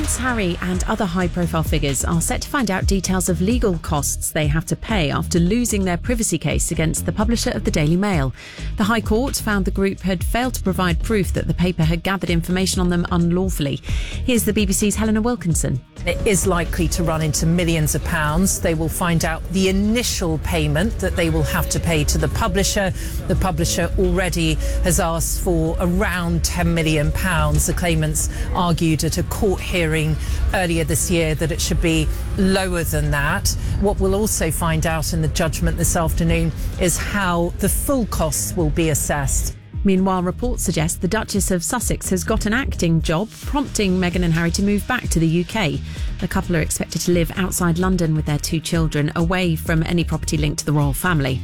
Prince Harry and other high-profile figures are set to find out details of legal costs they have to pay after losing their privacy case against the publisher of the Daily Mail. The High Court found the group had failed to provide proof that the paper had gathered information on them unlawfully. Here's the BBC's Helena Wilkinson. It is likely to run into millions of pounds. They will find out the initial payment that they will have to pay to the publisher. The publisher already has asked for around £10 million. The claimants argued at a court hearing earlier this year that it should be lower than that. What we'll also find out in the judgment this afternoon is how the full costs will be assessed. Meanwhile, reports suggest the Duchess of Sussex has got an acting job, prompting Meghan and Harry to move back to the UK. The couple are expected to live outside London with their 2 children, away from any property linked to the royal family.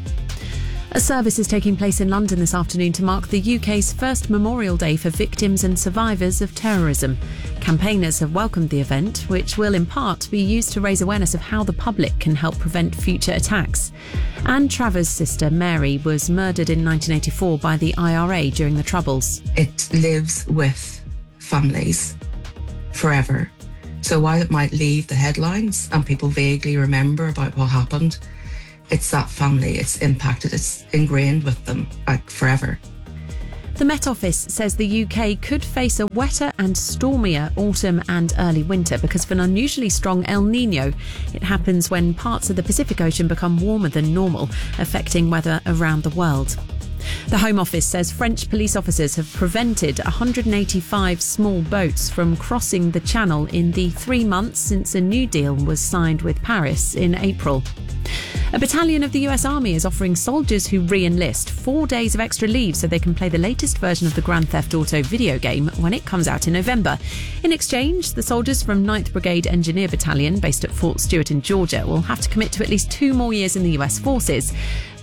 A service is taking place in London this afternoon to mark the UK's first Memorial Day for victims and survivors of terrorism. Campaigners have welcomed the event, which will in part be used to raise awareness of how the public can help prevent future attacks. Anne Travers's sister, Mary, was murdered in 1984 by the IRA during the Troubles. It lives with families forever. So while it might leave the headlines and people vaguely remember about what happened, it's that family, it's impacted, it's ingrained with them, like, forever. The Met Office says the UK could face a wetter and stormier autumn and early winter because of an unusually strong El Niño. It happens when parts of the Pacific Ocean become warmer than normal, affecting weather around the world. The Home Office says French police officers have prevented 185 small boats from crossing the Channel in the 3 months since a new deal was signed with Paris in April. A battalion of the US Army is offering soldiers who re-enlist 4 days of extra leave so they can play the latest version of the Grand Theft Auto video game when it comes out in November. In exchange, the soldiers from 9th Brigade Engineer Battalion, based at Fort Stewart in Georgia, will have to commit to at least 2 more years in the US forces.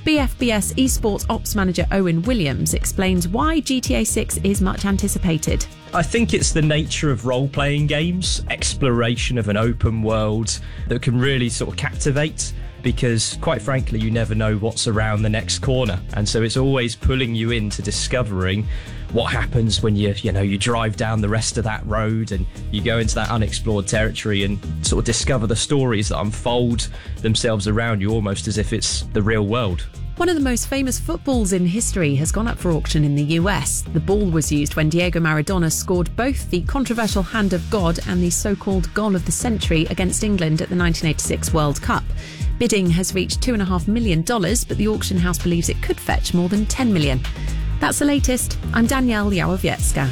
BFBS eSports Ops Manager Owen Williams explains why GTA 6 is much anticipated. I think it's the nature of role-playing games, exploration of an open world that can really sort of captivate, because quite frankly you never know what's around the next corner, and so it's always pulling you into discovering what happens when you drive down the rest of that road and you go into that unexplored territory and sort of discover the stories that unfold themselves around you, almost as if it's the real world. One of the most famous footballs in history has gone up for auction in the US. The ball was used when Diego Maradona scored both the controversial Hand of God and the so-called Goal of the Century against England at the 1986 World Cup. Bidding has reached $2.5 million, but the auction house believes it could fetch more than $10 million. That's the latest. I'm Danielle Yałowiecka.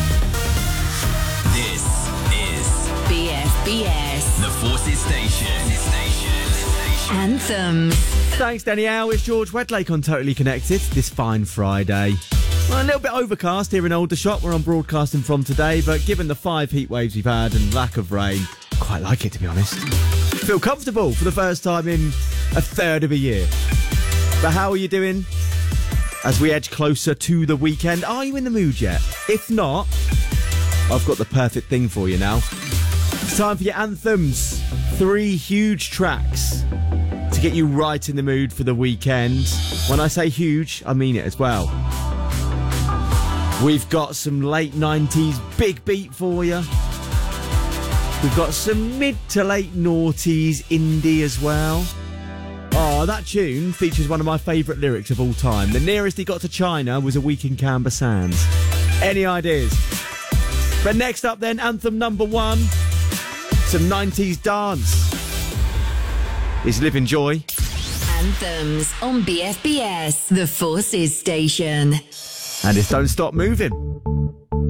This is BFBS, the Forces Station. Anthems. Thanks, Danielle. It's George Wedlake on Totally Connected this fine Friday. Well, a little bit overcast here in Aldershot, where I'm broadcasting from today, but given the 5 heat waves we've had and lack of rain, quite like it, to be honest. Feel comfortable for the first time in a third of a year. But how are you doing as we edge closer to the weekend? Are you in the mood yet? If not, I've got the perfect thing for you now. It's time for your anthems. 3 huge tracks to get you right in the mood for the weekend. When I say huge, I mean it as well. We've got some late 90s big beat for you. We've got some mid to late noughties indie as well. Oh, that tune features one of my favourite lyrics of all time. The nearest he got to China was a week in Canberra Sands. Any ideas? But next up then, anthem number 1. Some 90s dance. It's Live in Joy. Anthems on BFBS, the Forces Station. And it's Don't Stop Moving.